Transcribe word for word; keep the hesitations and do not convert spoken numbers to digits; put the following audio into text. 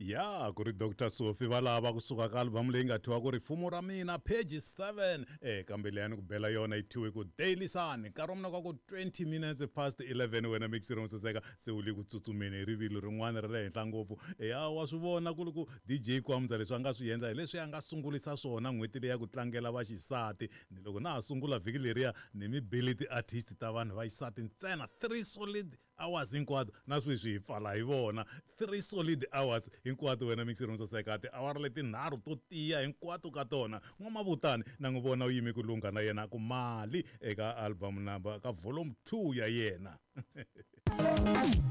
ya ku ri Doctor Sophie va lava kusuka ka album leyi nga thyiwa ku ri Fumo ra mina page seven eh kambe leyani ku bela yona yi thyiwe ku Daily Sun nkarhi wa mina ka ku twenty minutes past eleven wena mixer Moseseka se u le ku tsutsumeni hi rivilo rin'wana ra le henhla ngopfu ya wa swi vona ku ri ku D J Kwamza leswi a nga swi endla hi leswi a nga sungulisa swona n'hweti leyi ya ku tlangela vaxisati ni loko na ha sungula vhiki leriya ni mi bele ti-artist ta vanhu va xisati ntsena three solid hours hinkwato na sweswi hi pfala hi vona three solid hours hinkwato wena mixer Moseseka tiawara leti nharhu to tiya hinkwato ka tona n'wamavutani na n'wi vona u yime ku lunga na yena ku mali eka album number ka volume two ya yena